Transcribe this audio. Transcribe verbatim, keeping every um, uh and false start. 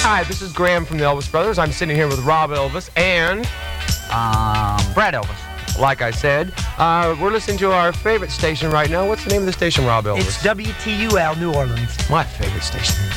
Hi, this is Graham from the Elvis Brothers. I'm sitting here with Rob Elvis and, Um, Brad Elvis. like I said, uh, we're listening to our favorite station right now. What's the name of the station, Rob Elvis? It's W T U L New Orleans. My favorite station.